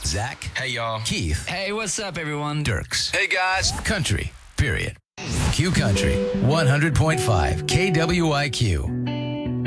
Zach. Hey, y'all. Keith. Hey, what's up, everyone? Dirks. Hey, guys. Country. Period. Q Country. 100.5 KWIQ.